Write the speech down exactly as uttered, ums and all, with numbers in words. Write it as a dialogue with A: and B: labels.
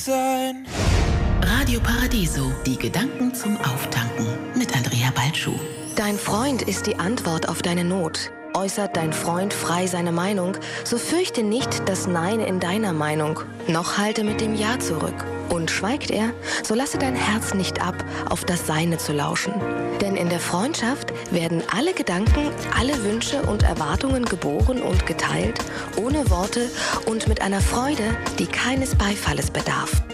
A: sein.
B: Radio Paradiso, die Gedanken zum Auftanken mit Andrea Balschuh.
C: Dein Freund ist die Antwort auf deine Not. Äußert dein Freund frei seine Meinung, so fürchte nicht das Nein in deiner Meinung, noch halte mit dem Ja zurück. Und schweigt er, so lasse dein Herz nicht ab, auf das Seine zu lauschen. Denn in der Freundschaft werden alle Gedanken, alle Wünsche und Erwartungen geboren und geteilt, ohne Worte und mit einer Freude, die keines Beifalles bedarf.